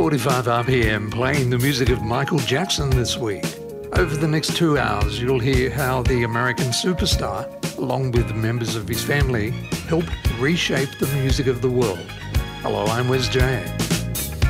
45 RPM playing the music of Michael Jackson this week. Over the next 2 hours, you'll hear how the American superstar, along with members of his family, helped reshape the music of the world. Hello, I'm Wes J.